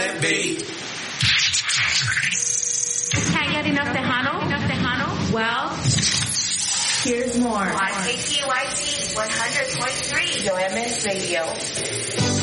it be. Can't get enough Tejano? Well, here's more. On KPYC 100.3 UMS Radio.